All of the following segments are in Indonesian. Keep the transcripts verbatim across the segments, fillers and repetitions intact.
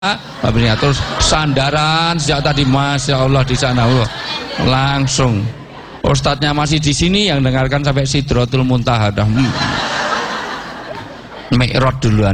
terus sandaran sejak tadi, masya Allah di sana, Allah. Langsung ustadznya masih di sini yang dengarkan sampai Sidratul Muntaha, dah hmm. Mi'raj duluan.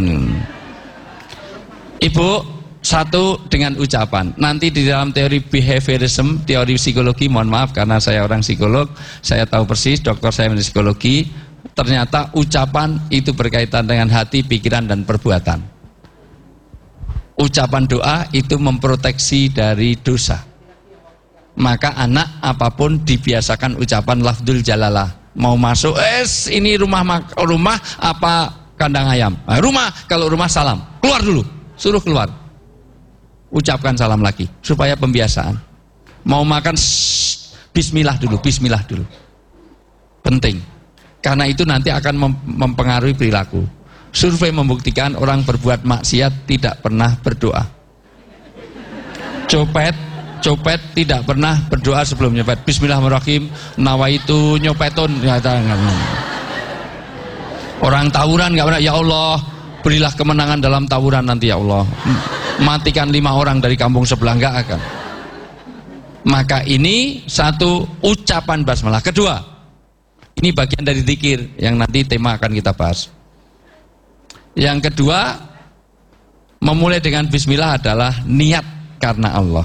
Ibu, satu dengan ucapan. Nanti di dalam teori behaviorism, teori psikologi, mohon maaf karena saya orang psikolog, saya tahu persis, dokter saya menjadi psikologi. Ternyata ucapan itu berkaitan dengan hati, pikiran, dan perbuatan. Ucapan doa itu memproteksi dari dosa. Maka anak apapun dibiasakan ucapan lafdzul jalalah. Mau masuk, es ini rumah rumah apa kandang ayam? Nah, rumah, kalau rumah salam. Keluar dulu, suruh keluar. Ucapkan salam lagi supaya pembiasaan. Mau makan, shh, bismillah dulu, bismillah dulu. Penting. Karena itu nanti akan mem mempengaruhi perilaku. Survei membuktikan orang berbuat maksiat tidak pernah berdoa. Copet, copet tidak pernah berdoa sebelum nyopet. Bismillahirrahmanirrahim, nawaitu nyopetun. Orang tawuran nggak pernah, ya Allah, berilah kemenangan dalam tawuran nanti ya Allah. Matikan lima orang dari kampung sebelah, nggak akan. Maka ini satu ucapan basmalah. Kedua, ini bagian dari zikir yang nanti tema akan kita bahas. Yang kedua, memulai dengan bismillah adalah niat karena Allah.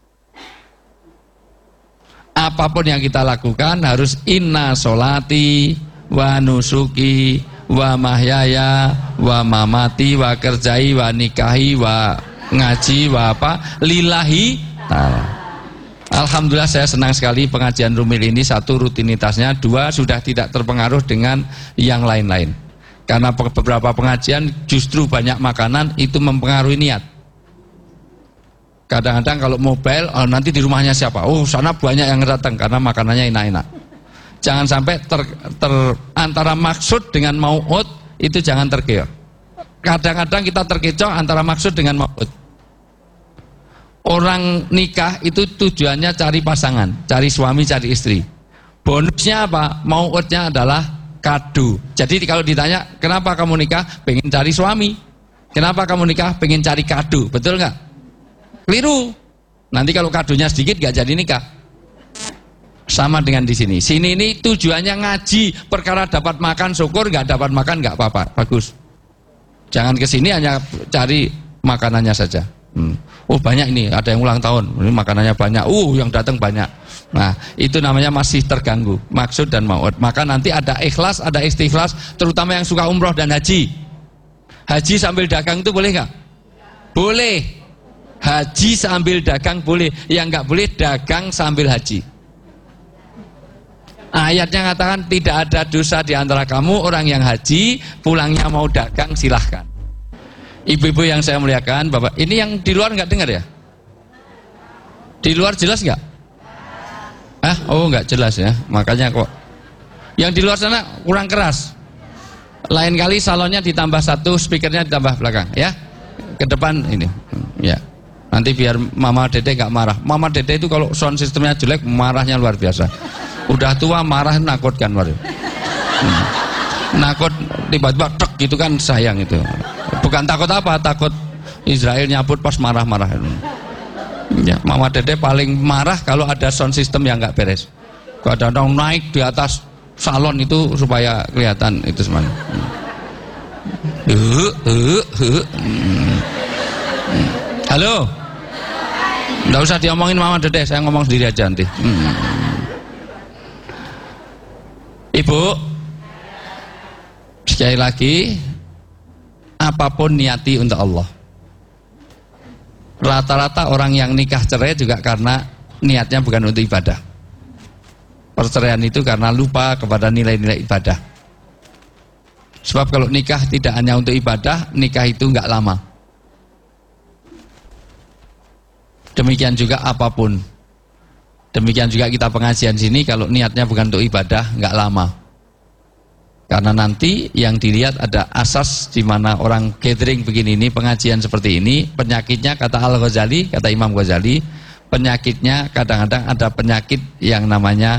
Apapun yang kita lakukan harus inna sholati wa nusuki wa mahyaya wa mamati wa kerjai wa nikahi wa ngaji wa apa lillahi ta'ala. Alhamdulillah saya senang sekali pengajian Rumil ini, satu rutinitasnya, dua sudah tidak terpengaruh dengan yang lain-lain. Karena beberapa pengajian justru banyak makanan itu mempengaruhi niat. Kadang-kadang kalau mobile, oh, nanti di rumahnya siapa? Oh, sana banyak yang datang karena makanannya enak-enak. Jangan sampai ter, ter, antara maksud dengan mau'ud itu jangan terkecoh. Kadang-kadang kita terkecoh antara maksud dengan mau'ud. Orang nikah itu tujuannya cari pasangan, cari suami, cari istri. Bonusnya apa? Mau'udnya adalah kado. Jadi kalau ditanya kenapa kamu nikah, pengen cari suami. Kenapa kamu nikah, pengen cari kado. Betul nggak? Keliru. Nanti kalau kadonya sedikit nggak jadi nikah. Sama dengan di sini. Sini ini tujuannya ngaji, perkara dapat makan syukur, nggak dapat makan nggak apa-apa, bagus. Jangan ke sini hanya cari makanannya saja. Hmm. Oh banyak ini, ada yang ulang tahun, ini makanannya banyak. Uh yang datang banyak. Nah itu namanya masih terganggu maksud dan mau'ud. Maka nanti ada ikhlas, ada istikhlas, terutama yang suka umroh dan haji. Haji sambil dagang itu boleh nggak? Boleh. Haji sambil dagang boleh. Yang nggak boleh dagang sambil haji. Ayatnya mengatakan tidak ada dosa di antara kamu orang yang haji, pulangnya mau dagang silahkan. Ibu-ibu yang saya muliakan, Bapak, ini yang di luar nggak dengar ya? Di luar jelas nggak? Ah, oh nggak jelas ya, makanya kok. Yang di luar sana kurang keras. Lain kali salonnya ditambah satu, speakernya ditambah belakang, ya. Ke depan ini, ya. Nanti biar Mama Dede nggak marah. Mama Dede itu kalau sound sistemnya jelek, marahnya luar biasa. Udah tua marah nakutkan, waduh. Hmm. Nakut tiba-tiba tek gitu kan sayang itu. Bukan takut apa, takut Israel nyabut pas marah-marah. Ya, Mama Dede paling marah kalau ada sound system yang nggak beres. Kadang-kadang naik di atas salon itu supaya kelihatan itu semuanya. Uh, uh, uh. Hmm. Halo, nggak usah diomongin Mama Dede, saya ngomong sendiri aja nanti. Hmm. Ibu, sekali lagi, apapun niati untuk Allah. Rata-rata orang yang nikah cerai juga karena niatnya bukan untuk ibadah. Perceraian itu karena lupa kepada nilai-nilai ibadah. Sebab kalau nikah tidak hanya untuk ibadah, nikah itu nggak lama. Demikian juga apapun. Demikian juga kita pengajian sini, kalau niatnya bukan untuk ibadah, nggak lama. Karena nanti yang dilihat ada asas di mana orang gathering begini ini, pengajian seperti ini, penyakitnya kata Al-Ghazali, kata Imam Ghazali, penyakitnya kadang-kadang ada penyakit yang namanya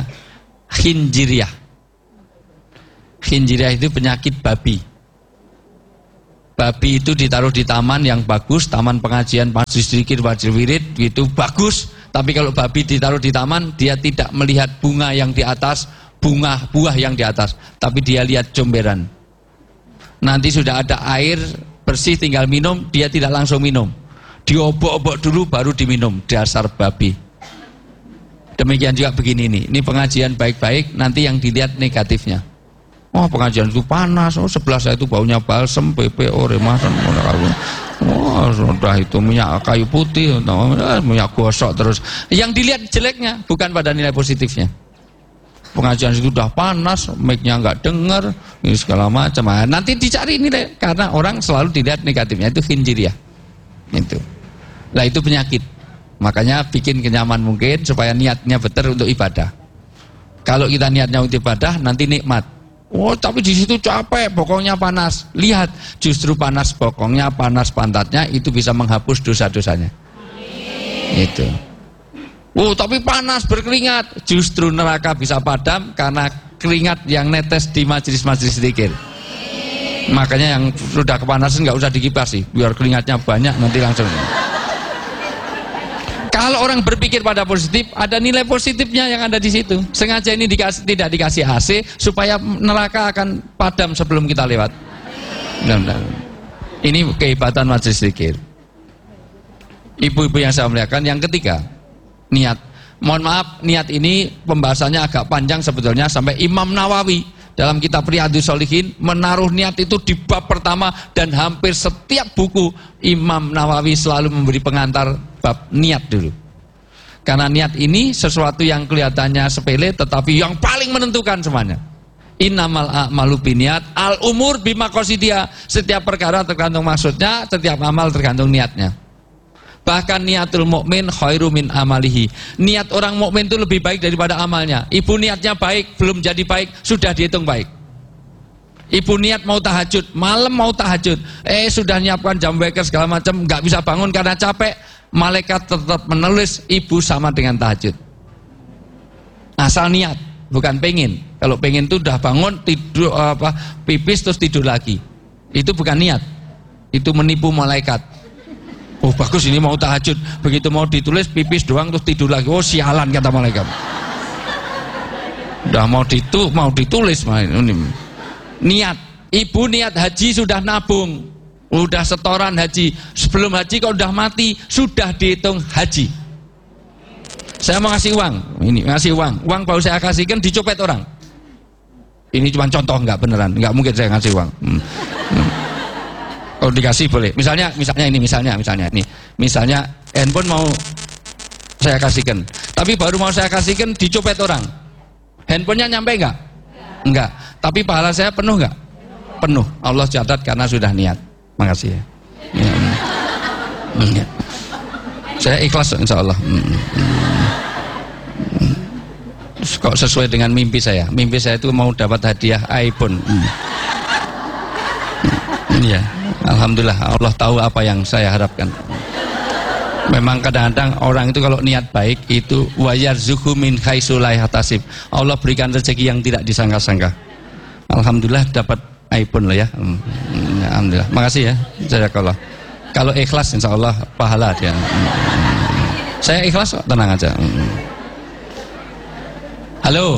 khinjiriyah. Khinjiriyah itu penyakit babi. Babi itu ditaruh di taman yang bagus, taman pengajian, majlis zikir, majlis wirid, itu bagus. Tapi kalau babi ditaruh di taman, dia tidak melihat bunga yang di atas, bunga buah yang di atas, tapi dia lihat comberan. Nanti sudah ada air bersih tinggal minum, dia tidak langsung minum. Diobok-obok dulu baru diminum, dasar babi. Demikian juga begini nih, ini pengajian baik-baik, nanti yang dilihat negatifnya. Oh, pengajian itu panas, oh sebelah saya itu baunya balsem, P P O, remasan, oh sudah itu minyak kayu putih, minyak gosok terus. Yang dilihat jeleknya, bukan pada nilai positifnya. Pengajian itu sudah panas, mic-nya nggak dengar, ini segala macam. Nanti dicari nilai, karena orang selalu dilihat negatifnya, itu khinjiriah. Itu. Lah itu penyakit. Makanya bikin kenyaman mungkin supaya niatnya betul untuk ibadah. Kalau kita niatnya untuk ibadah, nanti nikmat. Oh, tapi di situ capek, bokongnya panas. Lihat, justru panas bokongnya, panas pantatnya itu bisa menghapus dosa-dosanya. Itu. Oh, tapi panas berkeringat, justru neraka bisa padam karena keringat yang netes di majelis-majelis zikir. Makanya yang sudah kepanasan nggak usah dikipasi, biar keringatnya banyak nanti langsung. Kalau orang berpikir pada positif, ada nilai positifnya yang ada di situ. Sengaja ini dikasih, tidak dikasih A C supaya neraka akan padam sebelum kita lewat. Benar-benar. Ini kehebatan majelis zikir. Ibu-ibu yang saya muliakan, yang ketiga, niat. Mohon maaf, niat ini pembahasannya agak panjang sebetulnya, sampai Imam Nawawi dalam kitab Riyadhus Shalihin menaruh niat itu di bab pertama, dan hampir setiap buku Imam Nawawi selalu memberi pengantar bab niat dulu. Karena niat ini sesuatu yang kelihatannya sepele tetapi yang paling menentukan semuanya. Innamal a'malu binniyat, al umur bimaqasidiha. Setiap perkara tergantung maksudnya, setiap amal tergantung niatnya. Bahkan niatul mukmin khairu min amalihi. Niat orang mukmin itu lebih baik daripada amalnya. Ibu niatnya baik, belum jadi baik, sudah dihitung baik. Ibu niat mau tahajud, malam mau tahajud, eh sudah nyiapkan jam waker segala macam, nggak bisa bangun karena capek, malaikat tetap menulis ibu sama dengan tahajud. Asal niat, bukan pengen. Kalau pengen itu udah bangun, tidur apa, pipis terus tidur lagi. Itu bukan niat. Itu menipu malaikat. Oh bagus, ini mau tahajud, begitu mau ditulis pipis doang terus tidur lagi. Oh sialan, kata malaikat. Udah mau ditu, mau ditulis ini. Niat. Ibu niat haji sudah nabung, udah setoran haji. Sebelum haji kalau udah mati sudah dihitung haji. Saya mau ngasih uang, ini ngasih uang, uang kalau saya kasihkan dicopet orang. Ini cuma contoh, nggak beneran, nggak mungkin saya ngasih uang. Hmm. Hmm. Kalau dikasih boleh. Misalnya, misalnya ini, misalnya, misalnya ini, misalnya handphone mau saya kasihkan, tapi baru mau saya kasihkan dicopet orang. Handphonenya nyampe nggak? Enggak. Tapi pahala saya penuh nggak? Penuh. Allah catat karena sudah niat. Makasih ya. Ya. Ya. Saya ikhlas insya Allah. Kok sesuai dengan mimpi saya. Mimpi saya itu mau dapat hadiah iPhone. Iya. Alhamdulillah, Allah tahu apa yang saya harapkan. Memang kadang-kadang orang itu kalau niat baik itu wayarzuqhu min haitsu la yahtasib. Allah berikan rezeki yang tidak disangka-sangka. Alhamdulillah dapat iPhone lah ya. Alhamdulillah. Makasih ya. Jazakallah. Kalau ikhlas insyaallah pahala dia. Saya ikhlas kok, tenang aja. Halo.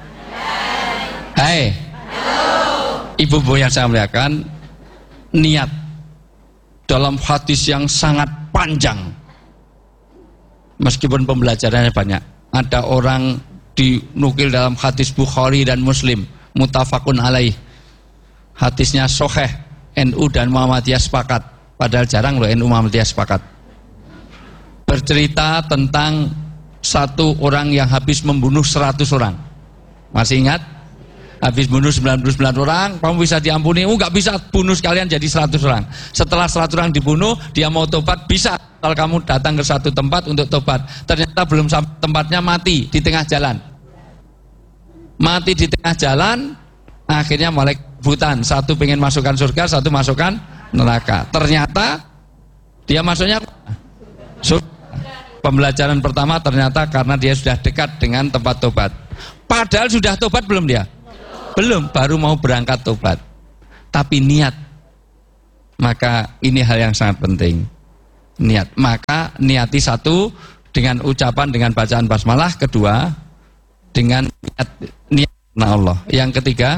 Hai. Ibu-ibu yang saya muliakan, niat dalam hadis yang sangat panjang, meskipun pembelajarannya banyak. Ada orang dinukil dalam hadis Bukhari dan Muslim, muttafaqun alaih. Hadisnya sahih, N U dan Muhammadiyah sepakat. Padahal jarang loh N U Muhammadiyah sepakat. Bercerita tentang satu orang yang habis membunuh seratus orang. Masih ingat? Habis bunuh sembilan puluh sembilan orang, kamu bisa diampuni. Oh nggak bisa, bunuh sekalian jadi seratus orang. Setelah seratus orang dibunuh, dia mau tobat, bisa. Kalau kamu datang ke satu tempat untuk tobat, ternyata belum sampai tempatnya, mati di tengah jalan. Mati di tengah jalan, akhirnya malaikat rebutan. Satu pengen masukkan surga, satu masukkan neraka. Ternyata dia masuknya surga. Pembelajaran pertama ternyata karena dia sudah dekat dengan tempat tobat. Padahal sudah tobat belum dia? Belum, baru mau berangkat tobat. Tapi niat. Maka ini hal yang sangat penting. Niat. Maka niati satu dengan ucapan, dengan bacaan basmalah. Kedua dengan niat, niat karena Allah. Yang ketiga,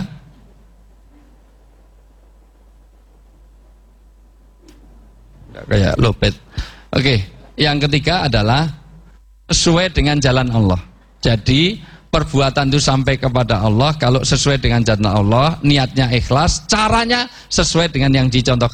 kayak lopet. Oke, yang ketiga adalah sesuai dengan jalan Allah. Jadi perbuatan itu sampai kepada Allah kalau sesuai dengan jalan Allah, niatnya ikhlas, caranya sesuai dengan yang dicontohkan